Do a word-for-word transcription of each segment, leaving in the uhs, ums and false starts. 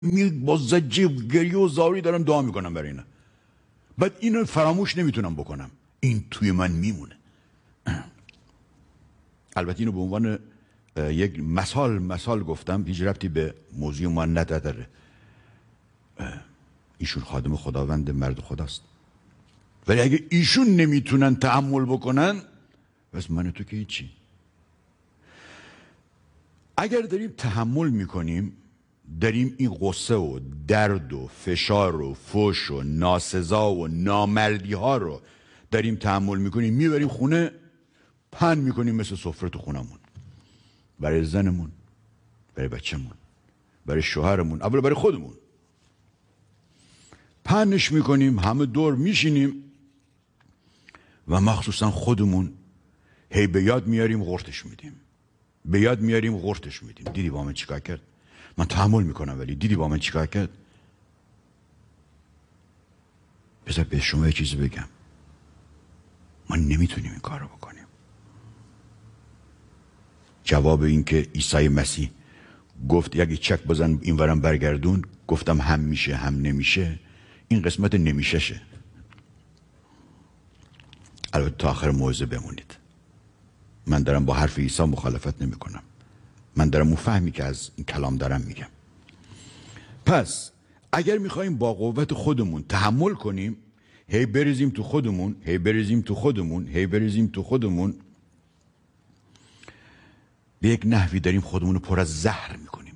با زجه گریه و زاری دارم دعا میکنم برای اینا. بعد اینو فراموش نمیتونم بکنم، این توی من میمونه. البته اینو به عنوان یک مثال مثال گفتم، هیچ ربطی به موضوع ما نداره. ایشون خادم خداوند، مرد خداست، ولی اگه ایشون نمیتونن تحمل بکنن، بس من و تو که هیچی. اگر داریم تحمل میکنیم، داریم این غصه و درد و فشار و فوش و ناسزا و نامردی ها رو داریم تحمل میکنیم، میبریم خونه پهن میکنیم مثل سفره تو خونمون، برای زنمون، برای بچه‌مون، برای شوهرمون، اول برای خودمون پهنش میکنیم، همه دور میشینیم و مخصوصا خودمون هی به یاد میاریم غرتش میدیم، به یاد میاریم غرتش میدیم. دیدی با من چیکار کرد؟ من تحمل میکنم ولی دیدی با من چیکار کرد؟ بذار به شما یه چیزی بگم، ما نمیتونیم این کار رو بکنیم. جواب این که عیسی مسیح گفت یکی چک بزن این ورم برگردون، گفتم هم میشه هم نمیشه، این قسمت نمیشهشه. البته تا آخر موعظه بمونید، من دارم با حرف عیسی مخالفت نمی کنم، من دارم اون فهمی که از این کلام دارم میگم. پس اگر میخوایم با قوت خودمون تحمل کنیم، هی بریزیم تو خودمون، هی بریزیم تو خودمون، هی بریزیم تو خودمون، به یک نحوی داریم خودمون رو پر از زهر میکنیم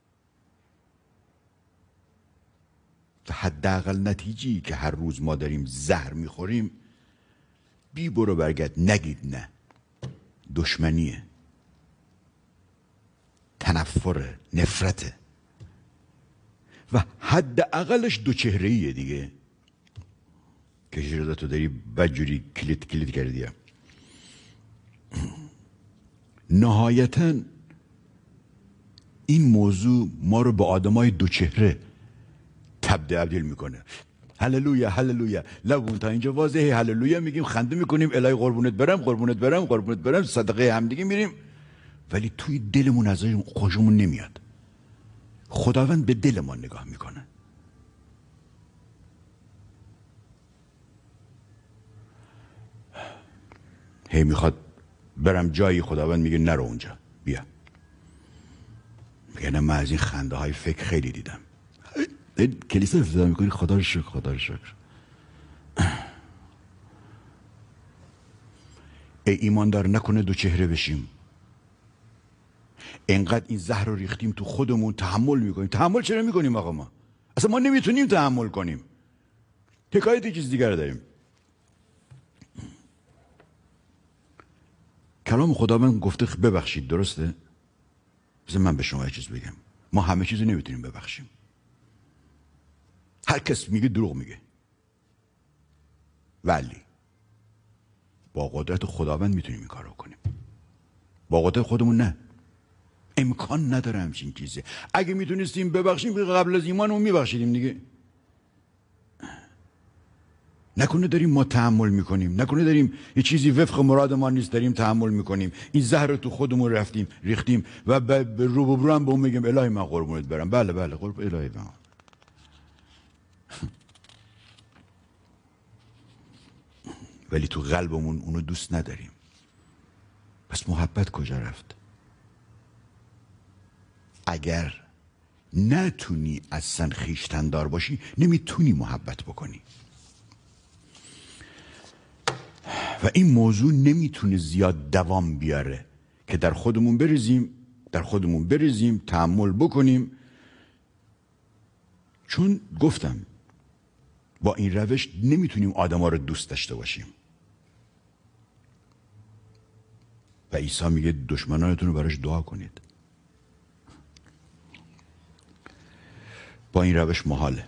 و حداقل نتیجه‌ای که هر روز ما داریم زهر میخوریم، بی برو برگرد نگید نه، دشمنیه، تنفره، نفرته و حداقلش دو چهره‌ایه دیگه. که تو داری بدجوری کلیت کلیت کردی. نهایتاً این موضوع ما رو به آدمای دو چهره تبدیل میکنه. هللویا هللویا، لبون تا اینجا واضحه، هللویا میگیم، خنده میکنیم، الهی قربونت برم قربونت برم قربونت برم، صدقه همدیگه میریم، ولی توی دلمون از خوشمون نمیاد. خداوند به دل ما نگاه میکنه. هی میخواد برم جایی، خداوند میگه نرو اونجا، بیا. میگه نه، من از این خنده های فکر خیلی دیدم. کلیسا افتاده میکنی، خدا رو شکر خدا رو شکر. ای ایماندار نکنه دو چهره بشیم. انقدر این زهر رو ریختیم تو خودمون، تحمل میکنیم. تحمل چرا میکنیم آقا؟ ما اصلا ما نمیتونیم تحمل کنیم. حکایت یه چیز دیگر داریم. کلام خداوند گفته ببخشید، درسته؟ بذار من به شما یه چیز بگم، ما همه چیزو نمیتونیم ببخشیم. هر کس میگه دروغ میگه، ولی با قدرت خداوند میتونیم این کارو کنیم. با قدرت خودمون نه، امکان نداره همچین چیزی. اگه میتونستیم ببخشیم قبل از ایمانمون میبخشیدیم دیگه. نکنه داریم ما تحمل میکنیم، نکنه داریم یه چیزی وفق مراد ما نیست داریم تحمل میکنیم، این زهر رو تو خودمون رفتیم ریختیم و به رو به رو هم به اون میگیم الهی من قربونت برم. بله بله قربون الهی من. ولی تو قلبمون اونو دوست نداریم. پس محبت کجا رفت؟ اگر نتونی اصلا خویشتن‌دار باشی، نمیتونی محبت بکنی. و این موضوع نمیتونه زیاد دوام بیاره که در خودمون بریزیم در خودمون بریزیم تحمل بکنیم. چون گفتم با این روش نمیتونیم آدما رو دوست داشته باشیم. و عیسی میگه دشمنانتون رو براش دعا کنید. با این روش محاله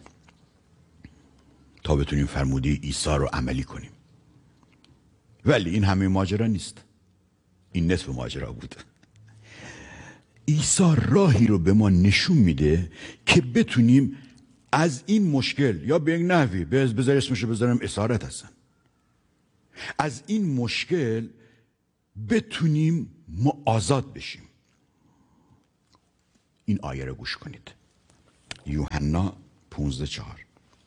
تا بتونیم فرموده عیسی رو عملی کنیم. ولی این همه ماجرا نیست، این نصف ماجرا بود. عیسی راهی رو به ما نشون میده که بتونیم از این مشکل، یا به یک نحوی بذار اسمشو بذارم اسارت هستن، از این مشکل بتونیم ما آزاد بشیم. این آیه رو گوش کنید. یوحنا پونزده چهار.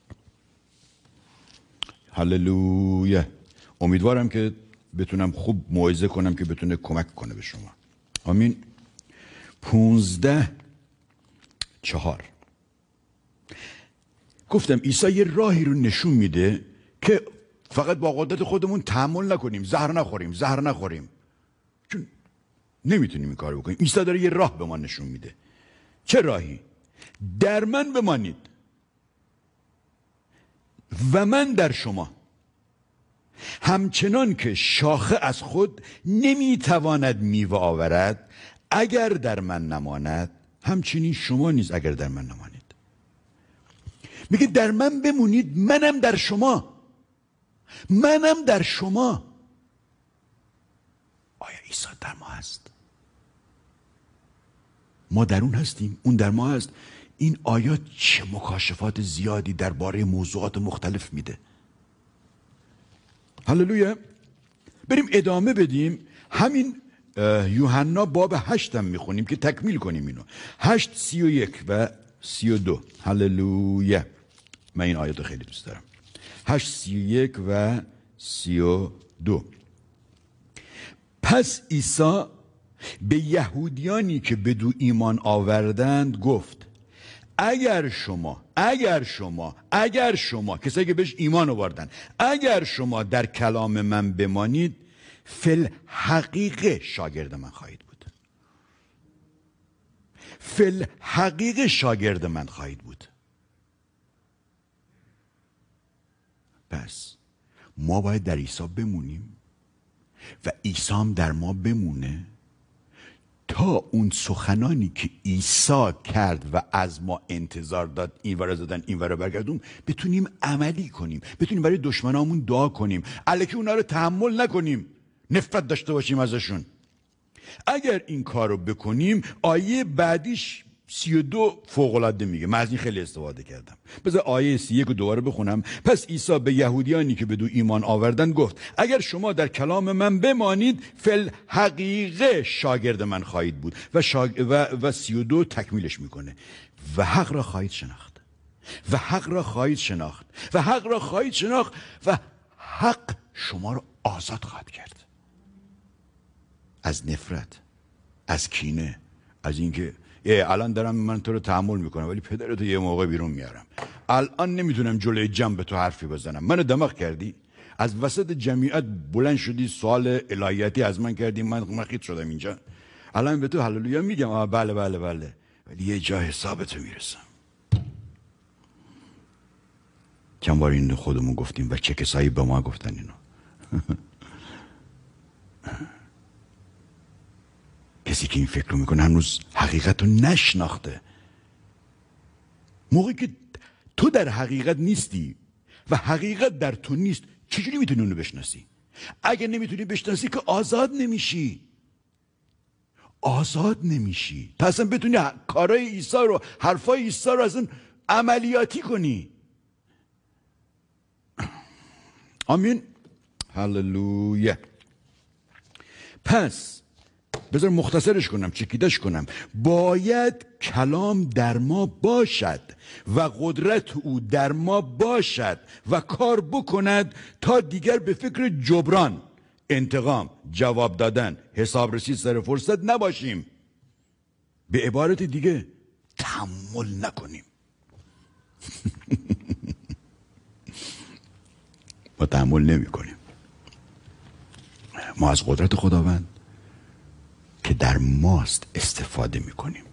هللویا. امیدوارم که بتونم خوب موعظه کنم که بتونه کمک کنه به شما. آمین. پونزده چهار. گفتم عیسی یه راهی رو نشون میده که فقط با قدرت خودمون تحمل نکنیم، زهر نخوریم، زهر نخوریم، چون نمیتونیم این کار بکنیم. عیسی داره یه راه به ما نشون میده. چه راهی؟ در من بمانید و من در شما، همچنان که شاخه از خود نمیتواند میوه آورد اگر در من نماند، همچنین شما نیز اگر در من نمانید. میگه در من بمونید، منم در شما، منم در شما. آیا عیسی در ما هست؟ ما در اون هستیم، اون در ما هست. این آیات چه مکاشفات زیادی درباره موضوعات مختلف میده. هللویا. بریم ادامه بدیم. همین یوحنا باب هشتم میخونیم که تکمیل کنیم اینو. هشت سی و یک و سی و دو. هللویا. من این آیات خیلی دوست دارم. هشت سی و یک و سی و دو. پس عیسی به یهودیانی که بدو ایمان آوردند گفت اگر شما اگر شما اگر شما کسایی که بهش ایمان آوردن، اگر شما در کلام من بمانید، فل حقیقه شاگرد من خواهید بود. فل حقیقه شاگرد من خواهید بود. پس ما باید در عیسی بمونیم و عیسی هم در ما بمونه تا اون سخنانی که عیسی کرد و از ما انتظار داد، این ور زدن این ور برگردون، بتونیم عملی کنیم، بتونیم برای دشمنامون دعا کنیم، الکی اونا رو تحمل نکنیم، نفرت داشته باشیم ازشون. اگر این کار رو بکنیم، آیه بعدیش سی و دو فوق‌العاده میگه. من از این خیلی استفاده کردم. بذار آیه سی و یک رو دوباره بخونم. پس عیسی به یهودیانی که بدو ایمان آوردن گفت اگر شما در کلام من بمانید، فل حقیقه شاگرد من خواهید بود. و, شاگ... و... و سی و دو تکمیلش میکنه. و حق را خواهید شناخت و حق را خواهید شناخت و حق را خواهید شناخت و حق شما را آزاد خواهد کرد از نفرت، از کینه، از اینکه الان دارم من تو رو تحمل میکنم ولی پدرتو یه موقع بیرون میارم. الان نمیتونم جلوی جمع به تو حرفی بزنم. منو دماغ کردی، از وسط جمعیت بلند شدی، سوال الهیاتی از من کردی، من مخیط شدم اینجا. الان به تو هللویا میگم، آه بله بله بله، ولی یه جا حسابتو میرسم. چند بار این خودمون گفتیم و چه کسایی به ما گفتن اینو. کسی که این فکر رو میکنه هنوز حقیقت رو نشناخته. موقعی که تو در حقیقت نیستی و حقیقت در تو نیست، چجوری میتونی اونو بشناسی؟ اگه نمیتونی بشناسی که آزاد نمیشی. آزاد نمیشی تا اصلا بتونی کارهای عیسی رو، حرفای عیسی رو اصلا عملیاتی کنی. آمین. هللویا. پس بذار مختصرش کنم، چکیدش کنم. باید کلام در ما باشد و قدرت او در ما باشد و کار بکند تا دیگر به فکر جبران، انتقام، جواب دادن، حسابرسی سر فرصت نباشیم. به عبارت دیگه تحمل نکنیم. ما تحمل نمی کنیم. ما از قدرت خداوند که در ماست استفاده میکنیم،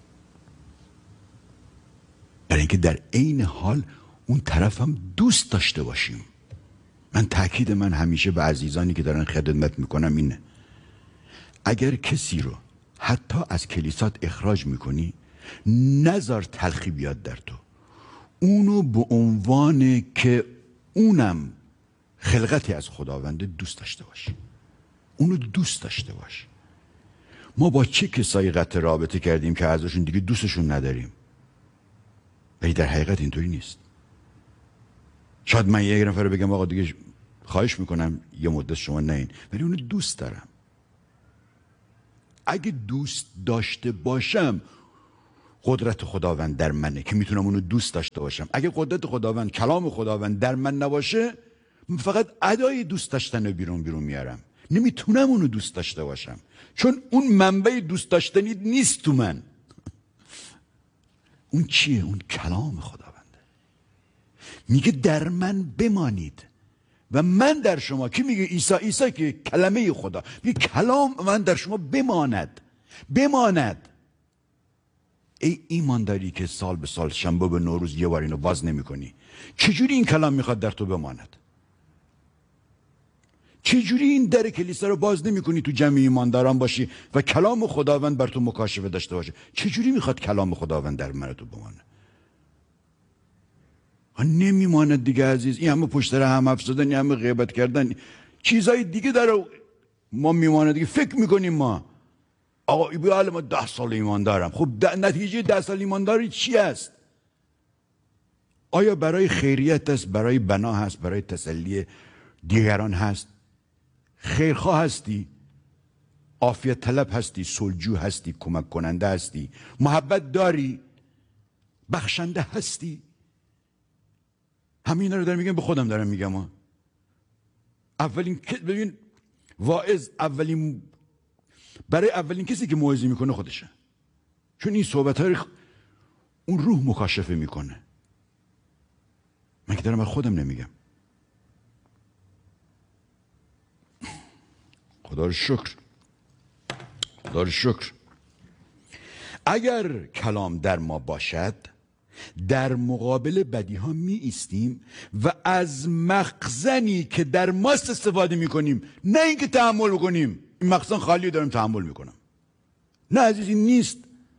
برای اینکه در عین حال اون طرف هم دوست داشته باشیم. من تاکید من همیشه به عزیزانی که دارن خدمت میکنم اینه: اگر کسی رو حتی از کلیسات اخراج میکنی، نذار تلخی بیاد در تو. اونو به عنوان که اونم خلقتی از خداونده دوست داشته باش. اونو دوست داشته باش. ما با چه کسایی قطع رابطه کردیم که ازشون دیگه دوستشون نداریم، ولی در حقیقت اینطوری نیست. شاید من یک نفر رو بگم آقا دیگه خواهش میکنم یه مدت شما نین، ولی اونو دوست دارم. اگه دوست داشته باشم، قدرت خداوند در منه که میتونم اونو دوست داشته باشم. اگه قدرت خداوند، کلام خداوند در من نباشه، فقط ادای دوست داشتن رو بیرون بیرون میارم، نمیتونم اونو دوست داشته باشم، چون اون منبع دوست داشتنی نیست تو من. اون چیه؟ اون کلام خداونده. میگه در من بمانید و من در شما. کی میگه؟ عیسی. عیسی که کلمه خدا میگه کلام من در شما بماند. بماند. ای ایمانداری که سال به سال، شنبه به نوروز یه بار اینو باز نمی کنی، چجوری این کلام میخواد در تو بماند؟ چجوری این در کلیسا رو باز نمی کنی تو جمع ایمانداران باشی و کلام خداوند بر تو مکاشفه داشته باشه؟ چجوری میخواد کلام خداوند در من تو بمانه؟ نمیماند دیگه عزیز. این همه پشت سر هم حرف زدن، این همه غیبت کردن، چیزای دیگه داره ما میماند دیگه. فکر میکنیم ما آقا بیاله ما ده سال ایمان دارم. خب نتیجه ده سال ایمانداری چی است؟ آیا برای خیریت است؟ برای بنا هست؟ برای تسلی دیگران هست؟ خیرخواه هستی؟ عافیت طلب هستی؟ صلحجو هستی؟ کمک کننده هستی؟ محبت داری؟ بخشنده هستی؟ همین رو دارم میگم، به خودم دارم میگم ها. اولین ببین واعظ اولین برای اولین کسی که موعظه میکنه خودشه، چون این صحبت ها اون روح مکاشفه میکنه. من که دارم بر خودم نمیگم. خدا رو شکر، خدا رو شکر. اگر کلام در ما باشد، در مقابل بدی ها می ایستیم و از مخزنی که در ماست استفاده میکنیم، نه اینکه تحمل بکنیم. این مخزن خالی دارم تحمل میکنم. نه عزیزی، نیست.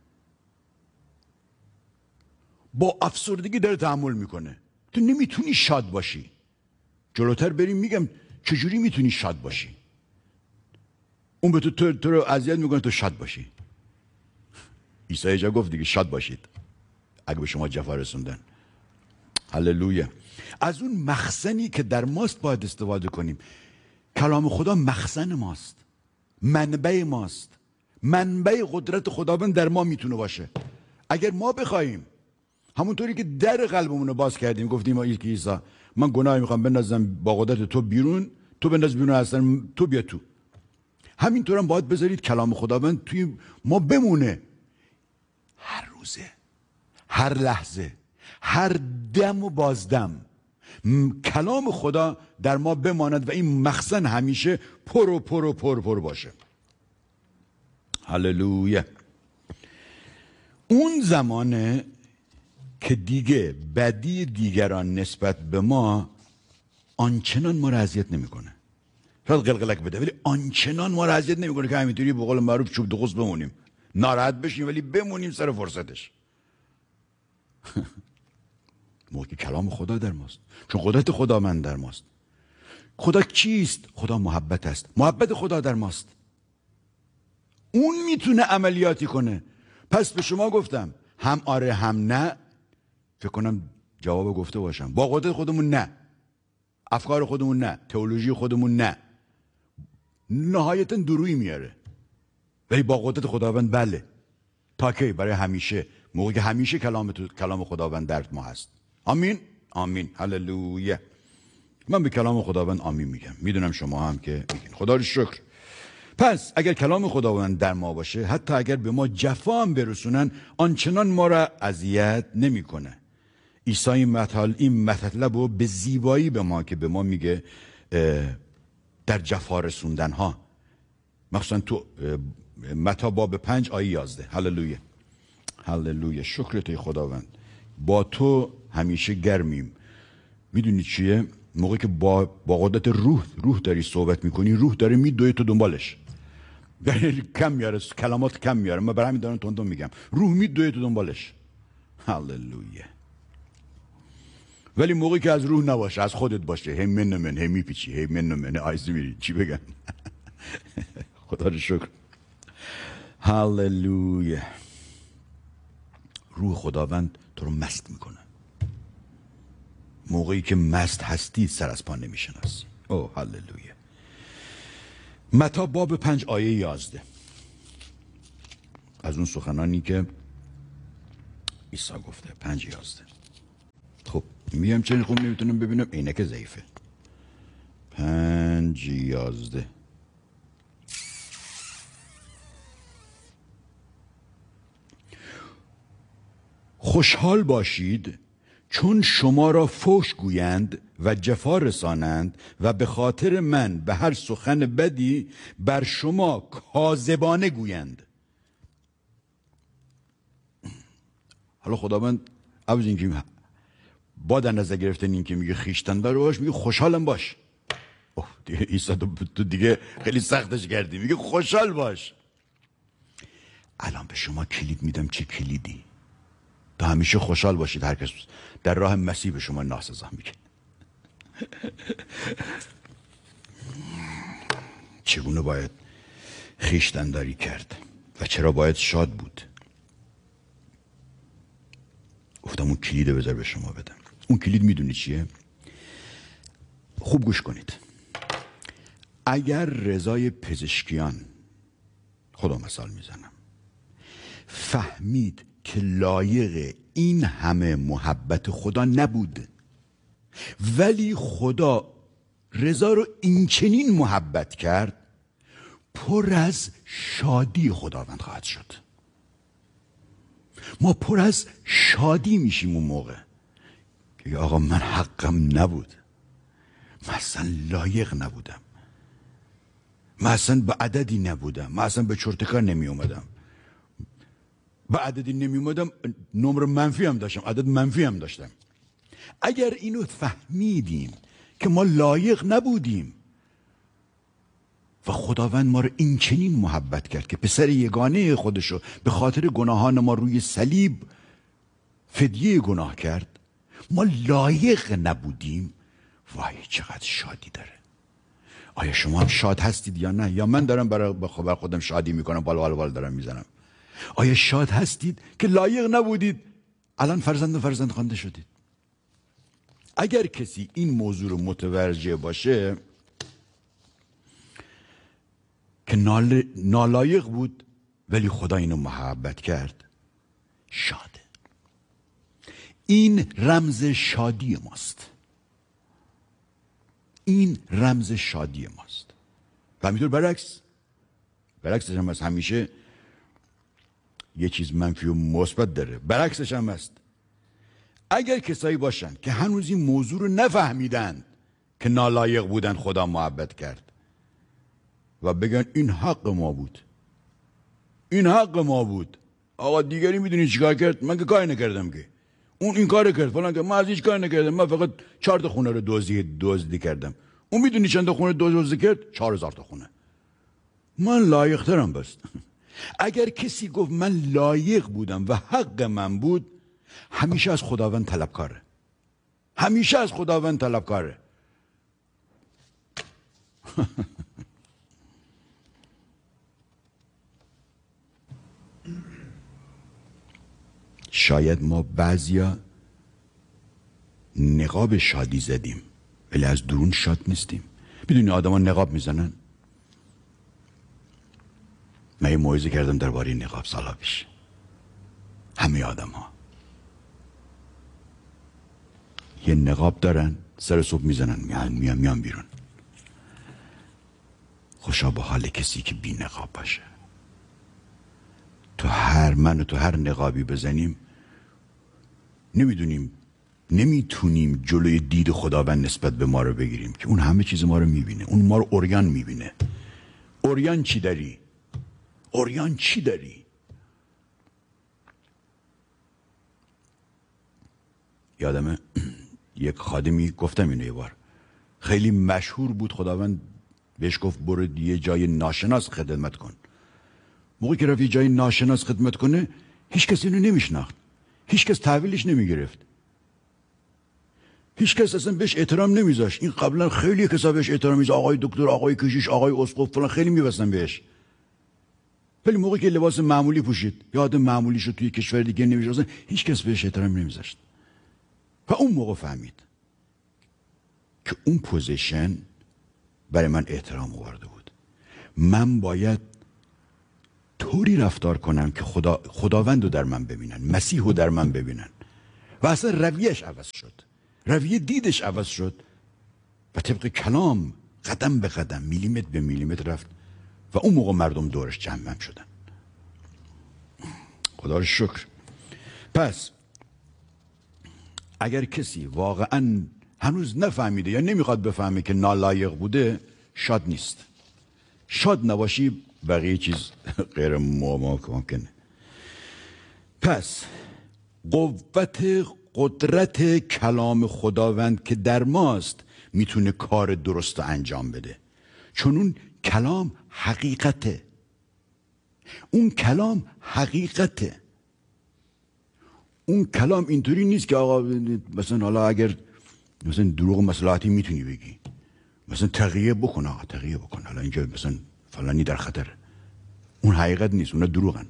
با افسردگی داره تحمل میکنه. تو نمیتونی شاد باشی. جلوتر بریم میگم چجوری میتونی شاد باشی. اون به تو تو, تو رو اذیت میکنه تو شاد باشی. عیسی جا گفت دیگه شاد باشید اگه به شما جفا رسوندن. هللویا. از اون مخزنی که در ماست باید استفاده کنیم. کلام خدا مخزن ماست، منبع ماست. منبع قدرت خداوند در ما میتونه باشه. اگر ما بخوایم، همونطوری که در قلبمون رو باز کردیم، گفتیم ای که عیسی من گناه میخوام بندازم با قدرت تو بیرون، تو بنداز بیرون، اصلا تو بیا تو. همینطور هم باید بذارید کلام خداوند توی ما بمونه. هر روزه، هر لحظه، هر دم و بازدم کلام خدا در ما بماند و این مخزن همیشه پر و پر و پر پر باشه. هللویا. اون زمانه که دیگه بدی دیگران نسبت به ما آنچنان ما را اذیت نمیکنه. شاید قلقلک بده ولی آنچنان ما را اذیت نمیکنه که همینطوری به قول معروف چوب دقوس بمونیم، ناراحت بشیم ولی بمونیم سر فرصتش. موقع کلام خدا در ماست، چون قدرت خدا من در ماست. خدا چیست؟ خدا محبت است. محبت خدا در ماست. اون میتونه عملیاتی کنه. پس به شما گفتم هم آره هم نه. فکر کنم جواب گفته باشم. با قدرت خودمون نه، افکار خودمون نه، تئولوژی خودمون نه، نهایتا درویی میاره. ولی با قدرت خداوند بله. تا کی؟ برای همیشه. موقعی که همیشه کلام تو کلام خداوند در ما هست. آمین آمین. هللویا. من به کلام خداوند آمین میگم. میدونم شما هم که میگین. خدا رو شکر. پس اگر کلام خداوند در ما باشه، حتی اگر به ما جفا هم برسونن، آنچنان ما را اذیت نمیکنه. عیسی این مطلب این مطلب رو به زیبایی به ما که به ما میگه در جفا رسوندن ها، مخصوصا تو متی باب پنج آیه یازده. هللویا. هللویا. شکرت ای خداوند. با تو همیشه گرمیم. میدونی چیه؟ موقعی که با با قدرت روح روح داری صحبت میکنی، روح داره میدوی تو دنبالش. یعنی کم میاره، کلمات کم میاره. من برای همین دارم تون میگم روح میدوی تو دنبالش. هللویا. ولی موقعی که از روح نباشه، از خودت باشه، هی من من هی میپیچی، هی من من آیزی میری، چی بگم؟ خدا رو شکر. هللویا. روح خداوند تو رو مست میکنه. موقعی که مست هستی سر از پا نمیشناسی. اوه هللویا. متی باب پنج آیه یازده. از اون سخنانی که عیسی گفته پنج یازده. خب میگم چرا خوب نمیتونم ببینم، عینک ضعیفه. پنج یازده. خوشحال باشید چون شما را فحش گویند و جفا رسانند و به خاطر من به هر سخن بدی بر شما کاذبانه گویند. حالا خداوند عوض این که با در نظر گرفتن این که میگه خویشتن دار باش، میگه خوشحالم باش. اوه دیگه عیسی تو دیگه خیلی سختش کردی، میگه خوشحال باش. الان به شما کلید میدم. چه کلیدی؟ تا همیشه خوشحال باشید. هر کس در راه مسیح به شما ناسزا میگه. چگونه باید خویشتن‌داری کرد و چرا باید شاد بود؟ گفتم اون کلید بذار به شما بدم. اون کلید میدونی چیه؟ خوب گوش کنید. اگر رضای پزشکیان، خدا مثال میزنم، فهمید که لایق این همه محبت خدا نبود، ولی خدا رضا رو این چنین محبت کرد، پر از شادی خداوند خواهد شد. ما پر از شادی میشیم اون موقع که آقا من حقم نبود، من اصلا لایق نبودم، من اصلا به عددی نبودم، من اصلا به چرتکار نمی اومدم، به عددی نمی اومدم، نمره منفی هم داشتم، عدد منفی هم داشتم. اگر اینو فهمیدیم که ما لایق نبودیم و خداوند ما رو این چنین محبت کرد که پسر یگانه خودشو به خاطر گناهان ما روی صلیب فدیه گناه کرد، ما لایق نبودیم، وای چقدر شادی داره. آیا شما هم شاد هستید یا نه؟ یا من دارم برای بر خودم شادی میکنم، بال بال بال دارم میزنم؟ آیا شاد هستید که لایق نبودید الان فرزند و فرزند خوانده شدید؟ اگر کسی این موضوع رو متوجه باشه که نال... نالایق بود ولی خدا اینو محبت کرد، شاده. این رمز شادی ماست. این رمز شادی ماست. و همینطور برعکس برعکسش هم هست. همیشه یه چیز منفی و مثبت داره. برعکسش هم هست. اگر کسایی باشن که هنوز این موضوع رو نفهمیدن که نالایق بودن خدا محبت کرد و بگن این حق ما بود، این حق ما بود، آقا دیگری میدونی چیکار کرد؟ من که کاری نکردم، که اون این کار کرد فلان که من از هیچ کار نکردم، من فقط چهار تا خونه رو دزدی دزدی کردم. اون میدونی چند تا خونه دزدی کرد؟ چهار هزار تا خونه. من لایق ترم. بس اگر کسی گفت من لایق بودم و حق من بود، همیشه از خداوند طلبکاره. همیشه از خداوند طلبکاره. شاید ما بعضیا نقاب شادی زدیم ولی از درون شاد نیستیم. میدونی آدم ها نقاب میزنن؟ من یه موعظه کردم درباره نقاب سالا پیش. همه آدم ها یه نقاب دارن، سر صبح میزنن میان میان میان بیرون. خوشا به حال کسی که بی نقاب باشه. تو هر من و تو هر نقابی بزنیم نمیدونیم، نمیتونیم جلوی دید خداوند نسبت به ما رو بگیریم که اون همه چیز ما رو میبینه. اون ما رو عریان میبینه. عریان چی داری؟ عریان چی داری؟ یادمه یک خادمی، گفتم اینو یه بار، خیلی مشهور بود، خداوند بهش گفت برو یه جای ناشناس خدمت کن. موقعی که رفت یه جای ناشناس خدمت کنه، هیچ کس اینو نمیشناخت، هیچ کس تحویلش نمیگرفت، هیچ کس اصلا بهش احترام نمیذاشت. این قبلا خیلی کسا بهش احترام میذاشت، آقای دکتر، آقای کشیش، آقای اسقف فلان، خیلی میبستن بهش. ولی موقعی که لباس معمولی پوشید، یا آدم معمولی شد، توی کشور دیگه نمیشناسن، هیچ کس بهش احترام نمیذاشت. و اون موقع فهمید که اون پوزیشن برای من احترام آورده بود. من باید طوری رفتار کنم که خدا خداوند رو در من ببینن، مسیح رو در من ببینن. و اصلا رویش عوض شد، رویه دیدش عوض شد و طبق کلام قدم به قدم، میلیمتر به میلیمتر رفت و اون موقع مردم دورش جمع شدن. خدا رو شکر. پس اگر کسی واقعا هنوز نفهمیده یا نمیخواد بفهمه که نالایق بوده، شاد نیست. شاد نباشی بقیه چیز غیر ممکنه. پس قوت قدرت کلام خداوند که در ماست میتونه کار درست رو انجام بده، چون اون کلام حقیقته. اون کلام حقیقته. اون کلام اینطوری نیست که آقا مثلا حالا اگر مثلا دروغ مصلحتی میتونی بگی، مثلا تقیه بکن، آقا تقیه بکن، حالا اینجا مثلا فلانی در خطر. اون حقیقت نیست، اونا دروغن.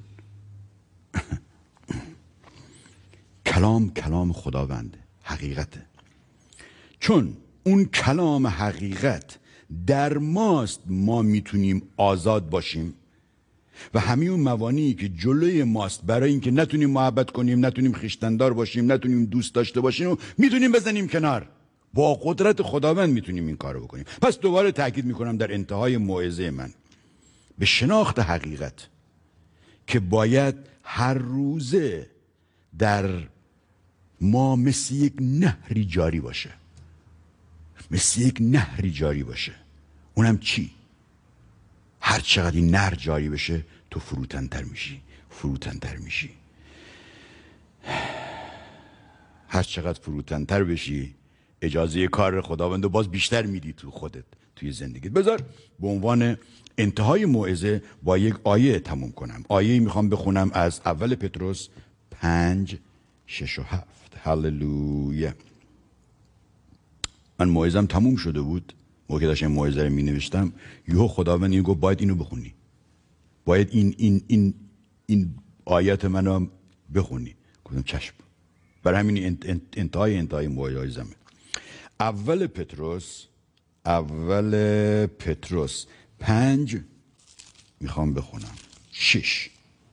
کلام کلام خداونده، حقیقته. چون اون کلام حقیقت در ماست، ما میتونیم آزاد باشیم و همه اون موانعی که جلوی ماست برای اینکه نتونیم محبت کنیم، نتونیم خویشتندار باشیم، نتونیم دوست داشته باشیم و میتونیم بزنیم کنار. با قدرت خداوند میتونیم این کارو بکنیم. پس دوباره تاکید میکنم در انتهای موعظه من به شناخت حقیقت که باید هر روزه در ما مثل یک نهری جاری باشه، مثل یک نهری جاری باشه. اونم چی؟ هر چقدر این نهر جاری بشه تو فروتن‌تر میشی، فروتن‌تر میشی. هر چقدر فروتن‌تر بشی اجازه کار خداوند باز بیشتر میدی تو خودت، توی زندگیت. بذار به عنوان انتهای موعظه با یک آیه تموم کنم. آیه میخوام بخونم از اول پتروس پنج شش و هفت. هللویا. من موعظم تموم شده بود، موقع داشتم موعظه رو می نوشتم، یهو خداوند اینو گفت باید اینو بخونی، باید این این این این آیات منو بخونی. گفتم چشم. برای همین انت انت انتهای انتهای موعظه. اول پتروس اول پتروس پنج میخوام بخونم شش.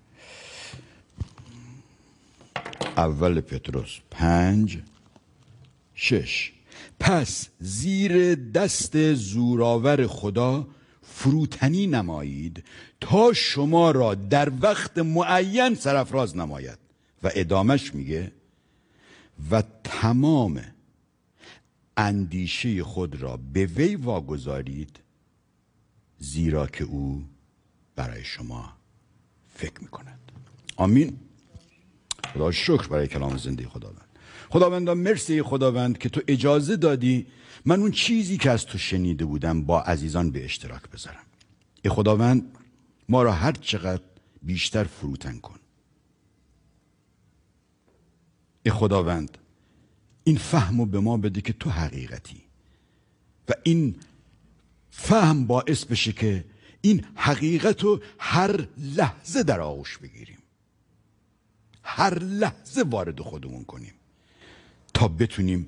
اول پتروس پنج شش. پس زیر دست زورآور خدا فروتنی نمایید تا شما را در وقت معین سرافراز نماید. و ادامش میگه و تمام اندیشه خود را به وی واگذارید، زیرا که او برای شما فکر میکند. آمین. خدا شکر برای کلام زنده خداوند. خداوند مرسی خداوند که تو اجازه دادی من اون چیزی که از تو شنیده بودم با عزیزان به اشتراک بذارم. ای خداوند ما را هر چقدر بیشتر فروتن کن. ای خداوند این فهمو به ما بده که تو حقیقتی و این فهم باعث بشه که این حقیقت رو هر لحظه در آغوش بگیریم، هر لحظه وارد خودمون کنیم تا بتونیم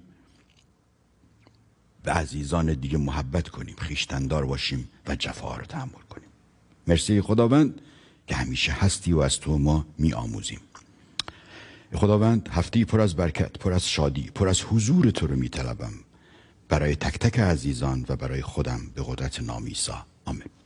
به عزیزان دیگه محبت کنیم، خویشتن‌دار باشیم و جفا رو تحمل کنیم. مرسی خداوند که همیشه هستی و از تو ما می آموزیم. خداوند هفته پر از برکت، پر از شادی، پر از حضور تو رو می طلبم برای تک تک عزیزان و برای خودم به قدرت نام عیسی. آمین.